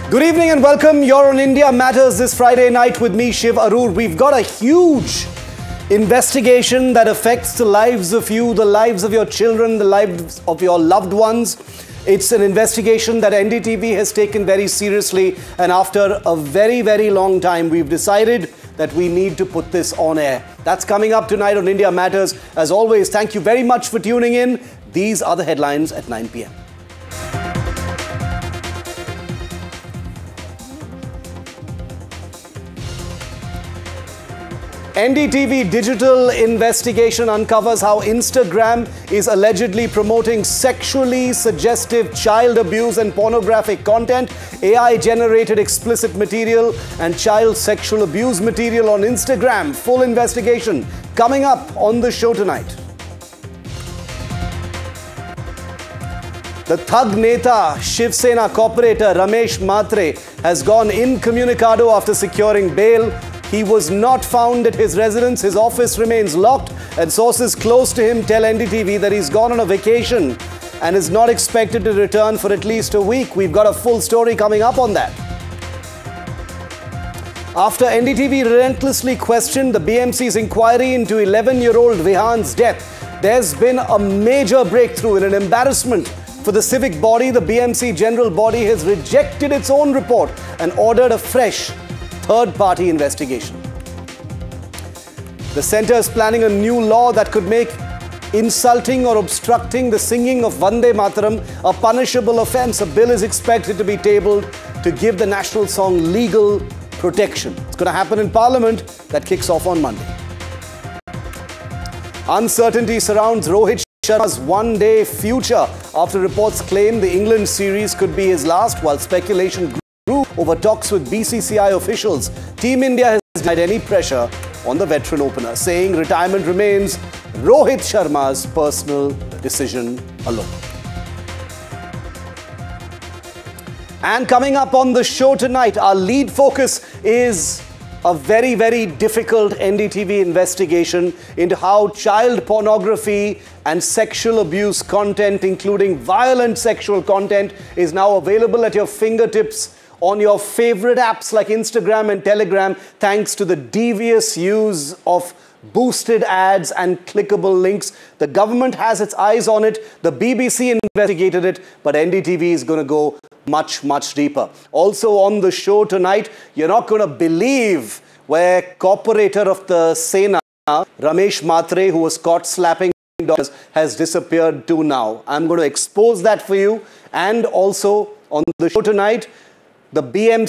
Good evening and welcome. You're on India Matters this Friday night with me, Shiv Arur. We've got a huge investigation that affects the lives of you, the lives of your children, the lives of your loved ones. It's an investigation that NDTV has taken very seriously, and after a very, very long time, we've decided that we need to put this on air. That's coming up tonight on India Matters. As always, thank you very much for tuning in. These are the headlines at 9 p.m. NDTV digital investigation uncovers how Instagram is allegedly promoting sexually suggestive child abuse and pornographic content, AI-generated explicit material and child sexual abuse material on Instagram. Full investigation coming up on the show tonight. The Thug Neta Shiv Sena corporator Ramesh Mhatre has gone incommunicado after securing bail. He was not found at his residence. His office remains locked, and sources close to him tell NDTV that he's gone on a vacation and is not expected to return for at least a week. We've got a full story coming up on that. After NDTV relentlessly questioned the BMC's inquiry into 11-year-old Vihan's death, there's been a major breakthrough in an embarrassment for the civic body. The BMC general body has rejected its own report and ordered a fresh third-party investigation. The centre is planning a new law that could make insulting or obstructing the singing of Vande Mataram a punishable offence. A bill is expected to be tabled to give the national song legal protection. It's going to happen in Parliament. That kicks off on Monday. Uncertainty surrounds Rohit Sharma's one-day future after reports claim the England series could be his last, while speculation grew over talks with BCCI officials. Team India has denied any pressure on the veteran opener, saying retirement remains Rohit Sharma's personal decision alone. And coming up on the show tonight, our lead focus is a very, very difficult NDTV investigation into how child pornography and sexual abuse content, including violent sexual content, is now available at your fingertips on your favorite apps like Instagram and Telegram, thanks to the devious use of boosted ads and clickable links. The government has its eyes on it. The BBC investigated it, but NDTV is going to go much, much deeper. Also on the show tonight, you're not going to believe where corporator of the Sena, Ramesh Mhatre, who was caught slapping dogs, has disappeared to now. I'm going to expose that for you. And also on the show tonight, the BMC